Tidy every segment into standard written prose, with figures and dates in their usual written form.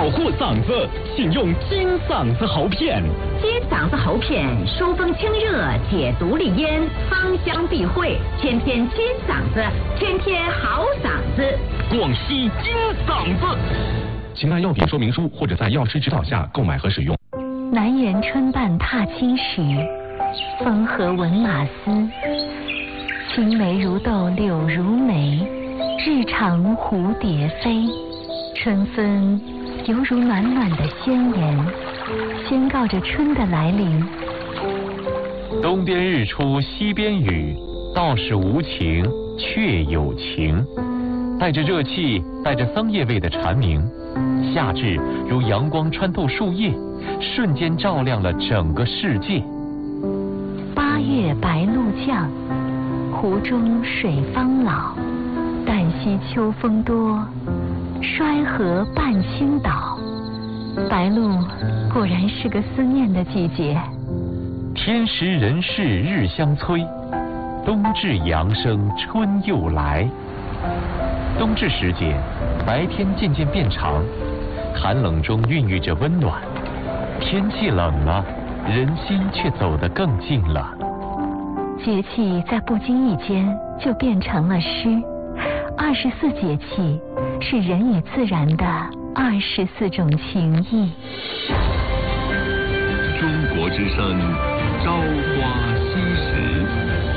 护嗓子，请用金嗓子喉片。 金嗓子喉片疏风清热，解毒利咽，芳香避秽，天天金嗓子，天天好嗓子。 广西金嗓子。请看药品说明书或者在药师指导下购买和使用。 南园春半踏青时，风和闻马嘶。青梅如豆柳如眉，日长蝴蝶飞。春风犹如暖暖的宣言，宣告着春的来临。 东边日出西边雨，道是无晴却有晴。带着热气，带着桑叶味的蝉鸣，夏至如阳光穿透树叶，瞬间照亮了整个世界。 八月白露降，湖中水方老。旦夕秋风多，衰河半倾倒。白露果然是个思念的季节。 天时人事日相催，冬至阳生春又来。冬至时节，白天渐渐变长，寒冷中孕育着温暖。天气冷了，人心却走得更近了。 节气在不经意间就变成了诗。24节气是人与自然的24种情谊。 中国之声，朝花夕拾。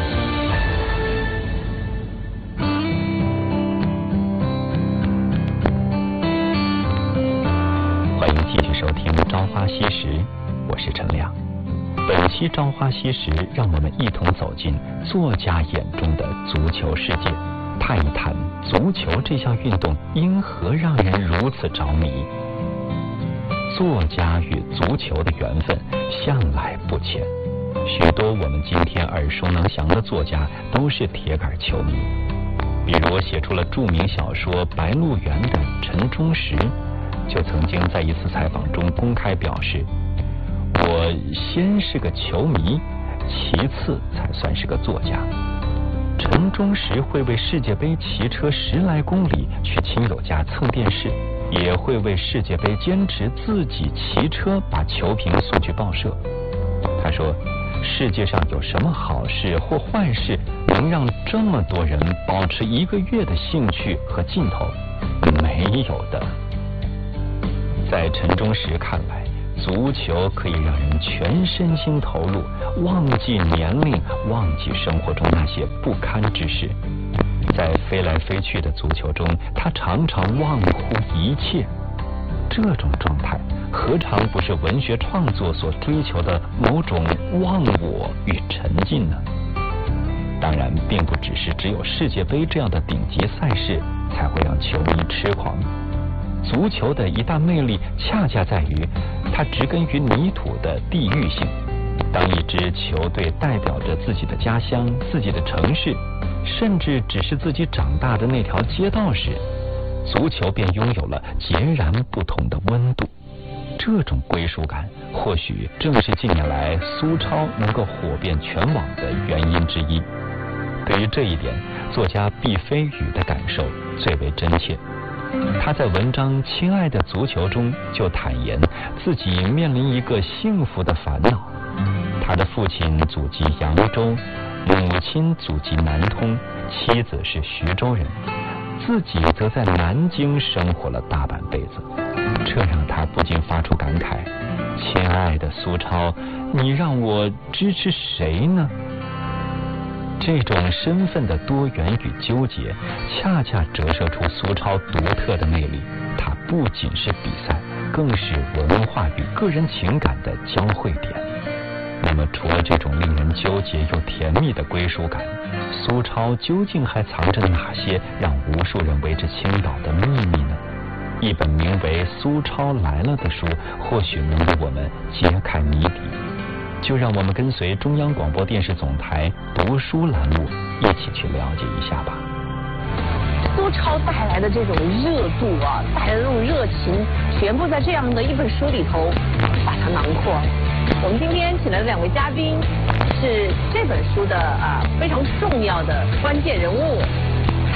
欢迎继续收听《朝花夕拾》，我是陈亮。本期《朝花夕拾》，让我们一同走进作家眼中的足球世界，探一探足球这项运动因何让人如此着迷。作家与足球的缘分向来不浅，许多我们今天耳熟能详的作家都是铁杆球迷。比如写出了著名小说《白鹿原》的陈忠实，就曾经在一次采访中公开表示，我先是个球迷，其次才算是个作家。陈忠实会为世界杯骑车10来公里去亲友家蹭电视，也会为世界杯坚持自己骑车把球评送去报社。他说，世界上有什么好事或坏事能让这么多人保持1个月的兴趣和劲头？没有的。在陈忠实看来，足球可以让人全身心投入，忘记年龄，忘记生活中那些不堪之事。在飞来飞去的足球中，他常常忘乎一切。这种状态何尝不是文学创作所追求的某种忘我与沉浸呢？当然，并不只有世界杯这样的顶级赛事才会让球迷痴狂。足球的一大魅力恰恰在于它植根于泥土的地域性。当一支球队代表着自己的家乡、自己的城市，甚至只是自己长大的那条街道时，足球便拥有了截然不同的温度。这种归属感或许正是近年来苏超能够火遍全网的原因之一。对于这一点，作家毕飞宇的感受最为真切。他在文章《亲爱的足球》中就坦言自己面临一个幸福的烦恼。他的父亲祖籍扬州，母亲祖籍南通，妻子是徐州人，自己则在南京生活了大半辈子。这让他不禁发出感慨：亲爱的苏超，你让我支持谁呢？这种身份的多元与纠结，恰恰折射出苏超独特的魅力。它不仅是比赛，更是文化与个人情感的交汇点。那么，除了这种令人纠结又甜蜜的归属感，苏超究竟还藏着哪些让无数人为之倾倒的秘密呢？一本名为《苏超来了》的书，或许能为我们揭开谜底。就让我们跟随中央广播电视总台读书栏目一起去了解一下吧。 苏超带来的这种热度啊，带来的这种热情，全部在这样的一本书里头把它囊括。我们今天请来的2位嘉宾是这本书的非常重要的关键人物，他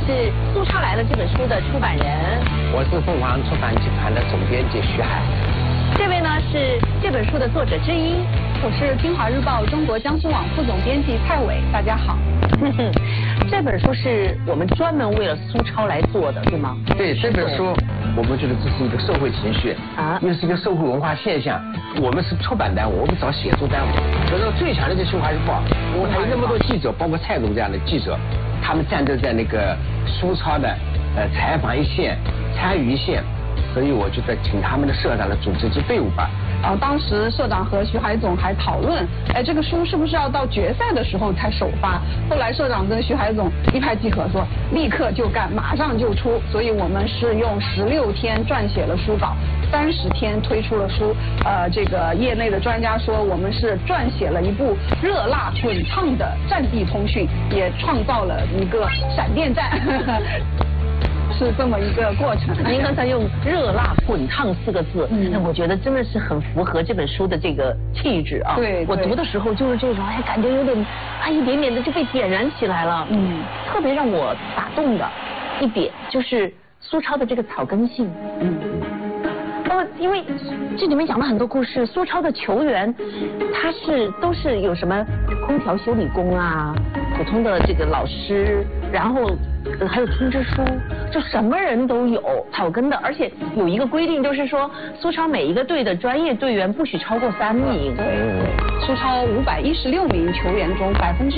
是《苏超来了》这本书的出版人。 我是凤凰出版集团的总编辑徐海。 这位呢是这本书的作者之一。 我是《京华日报》中国江苏网副总编辑蔡伟，大家好。 这本书是我们专门为了苏超来做的，对吗？ 对，这本书我们觉得这是一个社会情绪啊，又是一个社会文化现象。我们是出版单位，我们找写作单位，所以说最强的就是《京华日报》，因为还有那么多记者，包括蔡总这样的记者，他们战斗在那个苏超的采访一线、参与一线，所以我觉得请他们的社长来组织一支队伍吧。 当时社长和徐海总还讨论，这个书是不是要到决赛的时候才首发？后来社长跟徐海总一拍即合，说立刻就干，马上就出。所以我们是用16天撰写了书稿，30天推出了书。这个业内的专家说，我们是撰写了一部热辣滚烫的战地通讯，也创造了一个闪电战。是这么一个过程。 您刚才用热辣滚烫4个字，那我觉得真的是很符合这本书的这个气质啊。 对， 我读的时候就是这种，感觉有点一点点的就被点燃起来了。特别让我打动的一点就是苏超的这个草根性。因为这里面讲了很多故事，苏超的球员他都是有什么空调修理工啊，普通的这个老师，然后还有通知书，就什么人都有，草根的，而且有一个规定，就是说苏超每一个队的专业队员不许超过3名。 苏超516名球员中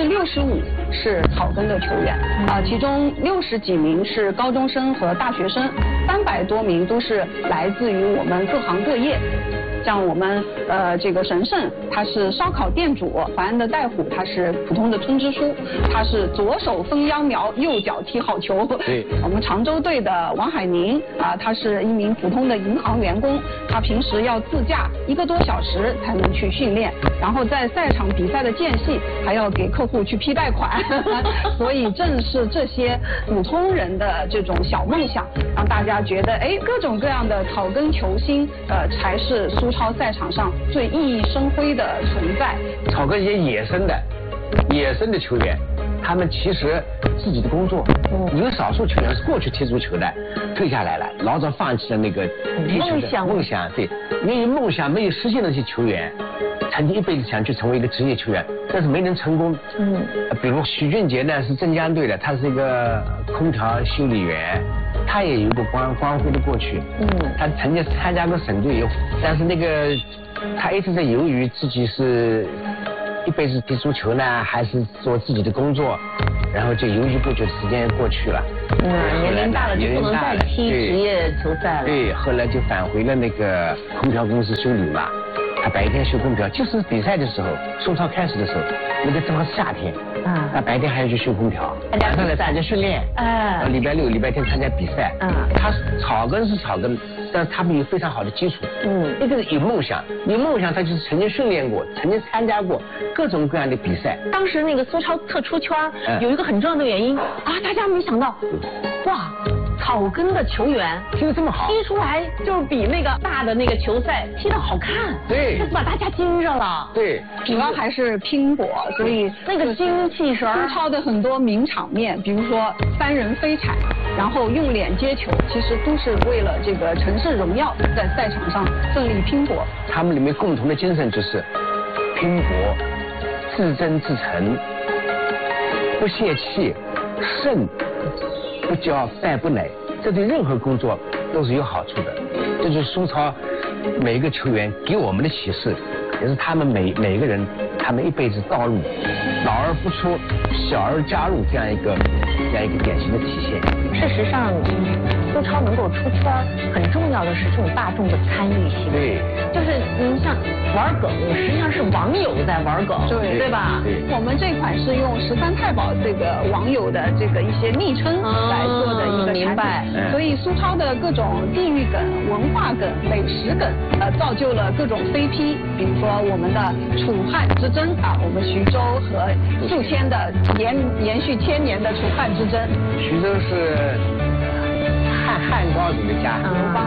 65%是草根的球员，其中60几名是高中生和大学生，300多名都是来自于我们各行各业。像我们这个神圣，他是烧烤店主；淮安的带虎，他是普通的通知书，他是左手分秧苗，右脚踢好球。 对， 我们常州队的王海宁他是一名普通的银行员工，他平时要自驾1个多小时才能去训练，然后在赛场比赛的间隙还要给客户去批贷款。所以正是这些普通人的这种小梦想，让大家觉得各种各样的草根球星才是苏超赛场上最熠熠生辉的存在。 草根一些野生的球员，他们其实自己的工作，有少数球员是过去踢足球的，退下来了，老早放弃了那个踢球的梦想。对，因为梦想没有实现的那些球员，曾经一辈子想去成为一个职业球员，但是没能成功。比如许俊杰呢是镇江队的，他是一个空调修理员。他也有过光辉的过去，他曾经参加过省队，但是那个他一直在犹豫自己是一辈子踢足球呢，还是做自己的工作，然后就犹豫不决，时间过去了。 年龄大了就不能再踢职业球赛了。对， 后来就返回了那个空调公司修理嘛。他白天修空调，就是比赛的时候，苏超开始的时候，那个正好是夏天，他白天还要去修空调，晚上来参加训练，礼拜6、礼拜天参加比赛，他草根是草根，但是他们有非常好的基础，一个是有梦想，有梦想他就是曾经训练过，曾经参加过各种各样的比赛。 当时那个苏超特出圈有一个很重要的原因大家没想到，哇！草根的球员踢得这么好， 踢出来就是比那个大的那个球赛踢得好看， 对， 把大家惊着了。 对， 主要还是拼搏，所以那个精气神。 苏超的很多名场面，比如说3人飞铲，然后用脸接球，其实都是为了这个城市荣耀，在赛场上奋力拼搏。 他们里面共同的精神就是拼搏、自争自成、不泄气、胜不骄败不馁，这对任何工作都是有好处的。这就是苏超每一个球员给我们的启示，也是他们每个人他们一辈子道路老而不出，小而加入这样一个典型的体现。 事实上，苏超能够出圈，很重要的是这种大众的参与性。 对， 就是您像玩梗，实际上是网友在玩梗，对吧？ 对。 我们这款是用13太保这个网友的这个一些昵称来做的一个产品， 明白。 所以苏超的各种地域梗、文化梗、美食梗，造就了各种飞批。比如说我们的楚汉之争我们徐州和数千的延续1000年的楚汉之争。 徐州是汉高祖的家，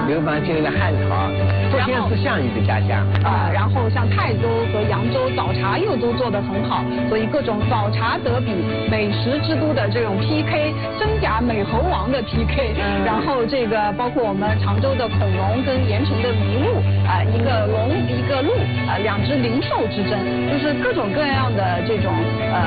流芳建立了汉朝，昨天是项羽的家乡然后像泰州和扬州早茶又都做得很好，所以各种早茶德比、美食之都的这种 PK， 真假美猴王的 PK，然后这个包括我们常州的孔融跟盐城的麋鹿一个龙一个鹿两只灵兽之争，就是各种各样的这种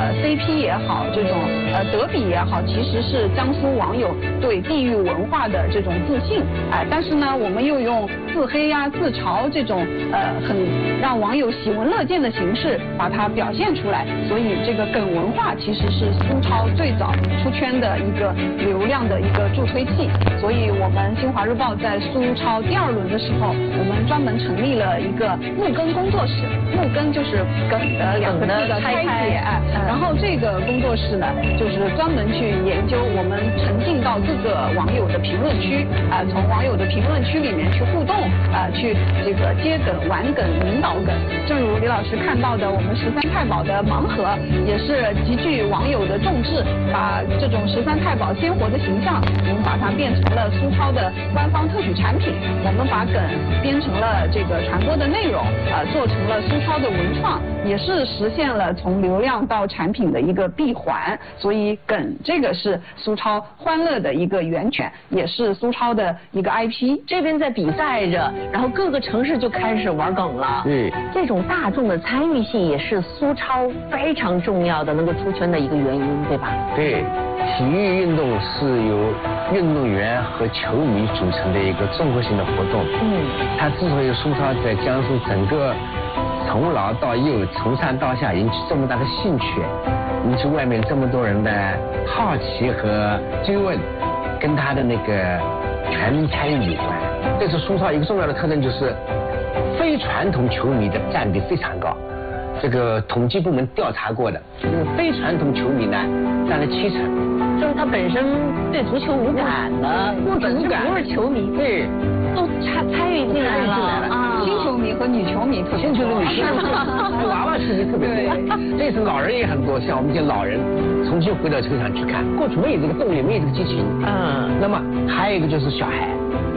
CP 也好，这种德比也好，其实是江苏网友对地域文化的这种自信但是呢，我们又用自黑自嘲这种很让网友喜闻乐见的形式把它表现出来，所以这个梗文化其实是苏超最早出圈的一个流量的一个助推器。所以我们新华日报在苏超第2轮的时候，我们专门成立了一个木根工作室，木根就是梗的2个字的拆解然后这个工作室呢，就是专门去研究，我们沉浸到各个网友的评论区从网友的评论区里面去互动去这个接梗、玩梗、引导梗。正如李老师看到的，我们13太保的盲盒也是极具网友的重视，把这种13太保鲜活的形象，我们把它变成了苏超的官方特许产品，我们把梗编成了这个传播的内容做成了苏超的文创，也是实现了从流量到产品的一个闭环。所以梗这个是苏超欢乐的一个源泉，也是苏超的一个 IP。 这边在比赛着，然后各个城市就开始玩梗了。这种大众的参与性也是苏超非常重要的能够出圈的一个原因，对吧？ 对，体育运动是由运动员和球迷组成的一个综合性的活动。它之所以苏超在江苏整个从老到幼、从上到下引起这么大的兴趣，引起外面这么多人的好奇和追问，跟他的那个全民参与有关。这是苏超一个重要的特征，就是非传统球迷的占比非常高。这个统计部门调查过的，非传统球迷呢占了70%。 就是他本身对足球无感的，或者不是球迷，都参与进来了新球迷和女球迷特别多， 新球迷、女球迷、娃娃球迷特别多。这次老人也很多，像我们这些老人重新回到球场去看，过去没有这个动力，没有这个激情。那么还有一个就是小孩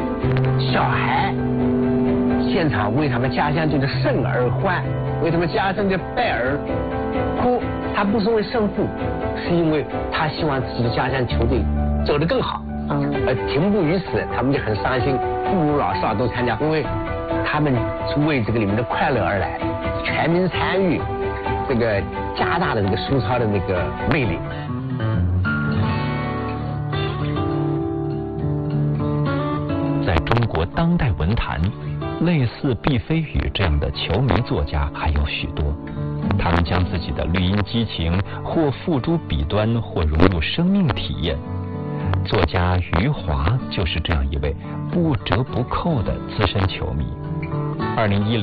现场为他们家乡队的胜而欢，为他们家乡的败而哭。他不是为胜负，是因为他希望自己的家乡球队走得更好。而停步于此，他们就很伤心。父母老少都参加，因为他们是为这个里面的快乐而来，全民参与，这个加大了这个苏超的那个魅力。 在中国当代文坛，类似毕飞宇这样的球迷作家还有许多，他们将自己的绿茵激情或付诸笔端，或融入生命体验。作家余华就是这样一位不折不扣的资深球迷。2010